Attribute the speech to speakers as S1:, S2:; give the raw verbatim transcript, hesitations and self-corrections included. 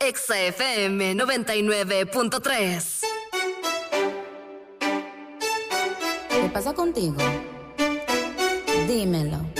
S1: Exa F M noventa y nueve punto tres.
S2: ¿Qué pasa contigo? Dímelo.